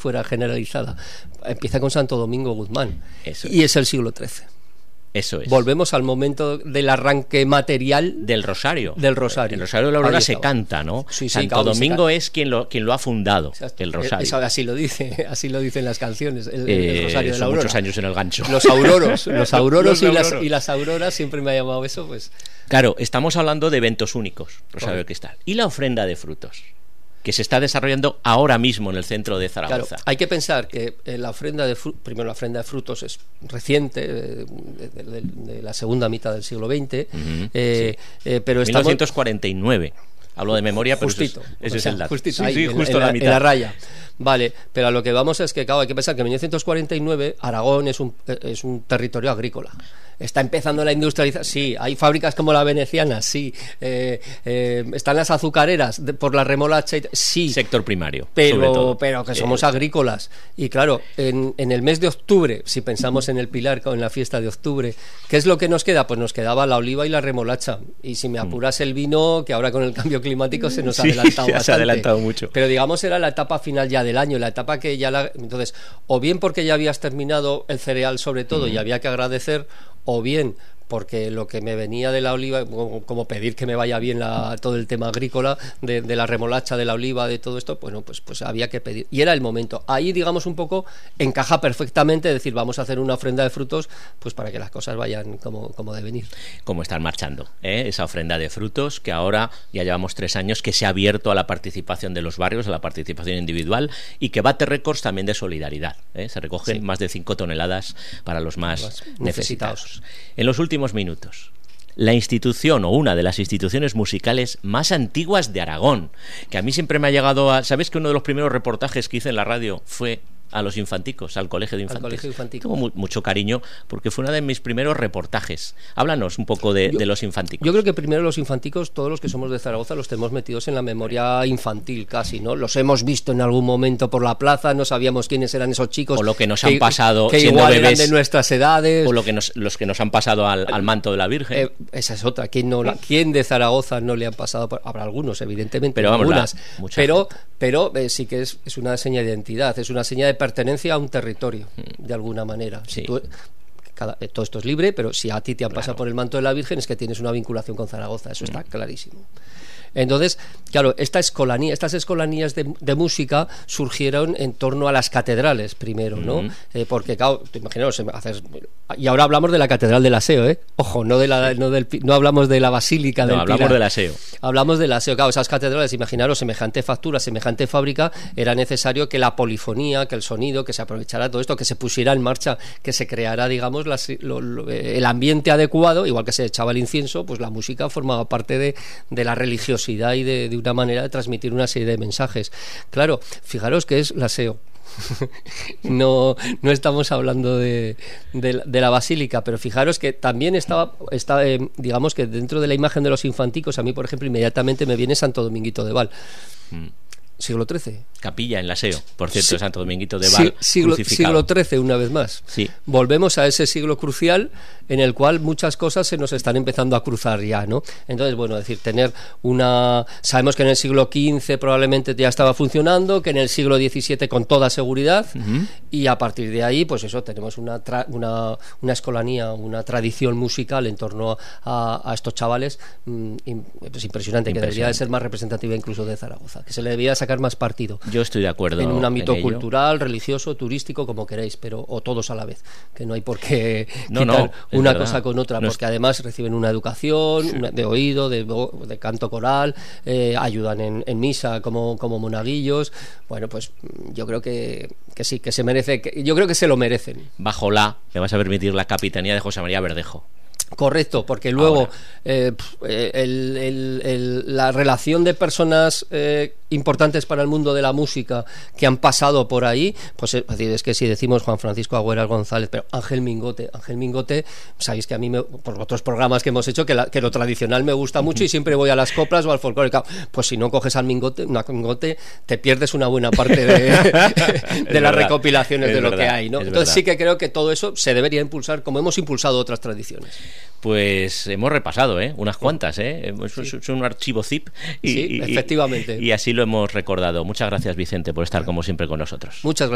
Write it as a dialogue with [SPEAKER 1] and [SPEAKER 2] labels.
[SPEAKER 1] fuera generalizada. Empieza con Santo Domingo Guzmán.
[SPEAKER 2] Eso
[SPEAKER 1] y es el siglo XIII.
[SPEAKER 2] Eso es.
[SPEAKER 1] Volvemos al momento del arranque material
[SPEAKER 2] del Rosario.
[SPEAKER 1] Del Rosario.
[SPEAKER 2] El Rosario de la Aurora se canta, ¿no?
[SPEAKER 1] Sí,
[SPEAKER 2] Santo Domingo es quien lo ha fundado, el Rosario.
[SPEAKER 1] Eso así lo dicen las canciones, el Rosario de la Aurora.
[SPEAKER 2] Muchos años en el gancho.
[SPEAKER 1] Los auroros y las auroras, siempre me ha llamado eso, pues.
[SPEAKER 2] Claro, estamos hablando de eventos únicos, Rosario del Cristal. Y la ofrenda de frutos, que se está desarrollando ahora mismo en el centro de Zaragoza.
[SPEAKER 1] Claro, hay que pensar que la ofrenda primero la ofrenda de frutos es reciente, de la segunda mitad del siglo XX, pero
[SPEAKER 2] 1949. Hablo de memoria, pero
[SPEAKER 1] justito,
[SPEAKER 2] ese es el dato.
[SPEAKER 1] Justito,
[SPEAKER 2] sí,
[SPEAKER 1] ahí,
[SPEAKER 2] justo
[SPEAKER 1] en
[SPEAKER 2] la mitad.
[SPEAKER 1] En la raya. Vale, pero a lo que vamos es que, claro, hay que pensar que en 1949 Aragón es un territorio agrícola. Está empezando la industrialización, sí, hay fábricas como la veneciana, sí, están las azucareras por la remolacha, sí.
[SPEAKER 2] Sector primario,
[SPEAKER 1] pero que somos agrícolas. Y claro, en el mes de octubre, si pensamos en el Pilar, en la fiesta de octubre, ¿qué es lo que nos queda? Pues nos quedaba la oliva y la remolacha. Y si me apuras el vino, que ahora con el cambio climático se nos ha adelantado bastante.
[SPEAKER 2] Se ha adelantado mucho.
[SPEAKER 1] Pero digamos era la etapa final ya del año, la etapa que ya entonces, o bien porque ya habías terminado el cereal sobre todo y había que agradecer, o bien porque lo que me venía de la oliva, como pedir que me vaya bien todo el tema agrícola, de la remolacha, de la oliva, de todo esto, bueno, pues había que pedir. Y era el momento. Ahí, digamos, un poco encaja perfectamente, decir, vamos a hacer una ofrenda de frutos, pues para que las cosas vayan como deben ir.
[SPEAKER 2] Como están marchando, esa ofrenda de frutos, que ahora ya llevamos 3 años, que se ha abierto a la participación de los barrios, a la participación individual, y que bate récords también de solidaridad. Se recogen más de 5 toneladas para los más necesitados. En los últimos minutos, la institución o una de las instituciones musicales más antiguas de Aragón, que a mí siempre me ha llegado a... ¿Sabes que uno de los primeros reportajes que hice en la radio fue a los infanticos, al colegio de infanticos? Tengo mucho cariño porque fue uno de mis primeros reportajes. Háblanos un poco de los infanticos.
[SPEAKER 1] Yo creo que primero los infanticos, todos los que somos de Zaragoza, los tenemos metidos en la memoria infantil casi, ¿no? Los hemos visto en algún momento por la plaza, no sabíamos quiénes eran esos chicos.
[SPEAKER 2] O lo que nos han pasado
[SPEAKER 1] que
[SPEAKER 2] siendo
[SPEAKER 1] igual
[SPEAKER 2] bebés.
[SPEAKER 1] Eran de nuestras edades.
[SPEAKER 2] O los que nos han pasado al manto de la Virgen.
[SPEAKER 1] Esa es otra. ¿Quién de Zaragoza no le han pasado? Habrá algunos, evidentemente.
[SPEAKER 2] Pero vamos,
[SPEAKER 1] algunas. Pero sí que es una seña de identidad, es una seña de pertenencia a un territorio, de alguna manera.
[SPEAKER 2] Sí.
[SPEAKER 1] Todo esto es libre, pero si a ti te han pasado por el manto de la Virgen es que tienes una vinculación con Zaragoza, eso está clarísimo. Entonces, claro, estas escolanías de música surgieron en torno a las catedrales primero, ¿no? Porque, claro, imaginaos, y ahora hablamos de la Catedral del Aseo, ojo, no hablamos de la Basílica del Pilar.
[SPEAKER 2] Hablamos del Aseo.
[SPEAKER 1] Hablamos del Aseo, claro, esas catedrales, imaginaros, semejante factura, semejante fábrica, era necesario que la polifonía, que el sonido, que se aprovechara todo esto, que se pusiera en marcha, que se creara, digamos, el ambiente adecuado, igual que se echaba el incienso, pues la música formaba parte de la religiosidad y de una manera de transmitir una serie de mensajes. Claro, fijaros que es el Aseo. No estamos hablando de la basílica, pero fijaros que también está digamos que dentro de la imagen de los infanticos, a mí por ejemplo inmediatamente me viene Santo Dominguito de Val. Siglo XIII.
[SPEAKER 2] Capilla en la Aseo, por cierto, sí. Santo Dominguito de Val,
[SPEAKER 1] siglo XIII, una vez más.
[SPEAKER 2] Sí.
[SPEAKER 1] Volvemos a ese siglo crucial en el cual muchas cosas se nos están empezando a cruzar ya, ¿no? Entonces, bueno, decir, sabemos que en el siglo XV probablemente ya estaba funcionando, que en el siglo XVII con toda seguridad, y a partir de ahí, pues eso, tenemos una escolanía, una tradición musical en torno a estos chavales, pues impresionante, que debería de ser más representativa incluso de Zaragoza, que se le debía sacar más partido.
[SPEAKER 2] Yo estoy de acuerdo
[SPEAKER 1] en un ámbito cultural, religioso, turístico, como queréis, o todos a la vez, que no hay por qué quitar una cosa con otra, porque además reciben una educación de oído, de canto coral, ayudan en misa como monaguillos. Bueno, pues yo creo que sí, que se merece, yo creo que se lo merecen.
[SPEAKER 2] Bajo me vas a permitir, la capitanía de José María Verdejo.
[SPEAKER 1] Correcto, porque luego la relación de personas importantes para el mundo de la música que han pasado por ahí, pues es que si decimos Juan Francisco Agüeras González, pero Ángel Mingote, sabéis que a mí por otros programas que hemos hecho que lo tradicional me gusta mucho y siempre voy a las coplas o al folclore, pues si no coges al Mingote te pierdes una buena parte de las recopilaciones de lo que hay, ¿no? Entonces sí que creo que todo eso se debería impulsar como hemos impulsado otras tradiciones.
[SPEAKER 2] Pues hemos repasado, unas cuantas, es un archivo zip
[SPEAKER 1] y efectivamente.
[SPEAKER 2] Y así lo hemos recordado. Muchas gracias, Vicente, por estar como siempre con nosotros.
[SPEAKER 1] Muchas gracias.